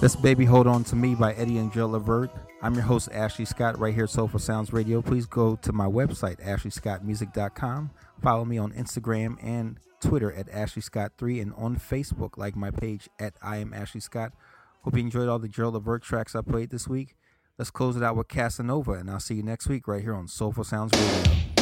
This Baby Hold On To Me by Eddie and Jill Levert. I'm your host, Ashley Scott, right here at Soulful Sounds Radio. Please go to my website, ashleyscottmusic.com. Follow me on Instagram and Twitter at AshleyScott3 and on Facebook, like my page at I Am Ashley Scott. Hope you enjoyed all the Jill Levert tracks I played this week. Let's close it out with Casanova, and I'll see you next week right here on Soulful Sounds Radio.